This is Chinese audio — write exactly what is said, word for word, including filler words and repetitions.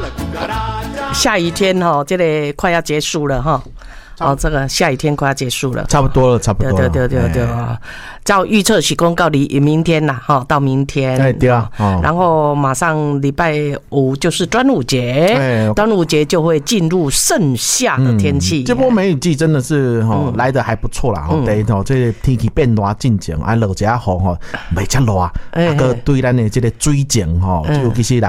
下雨天哈，这个快要结束了哈。哦，这个下雨天快要结束了， 差不多了，差不多了。 对对对对对，照预测是公告离明天啦，哈，到明天。 哎，对啊。哦。 然后马上礼拜五就是端午节，端午节就会进入盛夏的天气。 这波梅雨季真的是哈来的还不错啦，哈，第一吼，这天气变热进前，啊，落一下雨吼，袂遮热，啊个对咱的这个水井吼，尤其是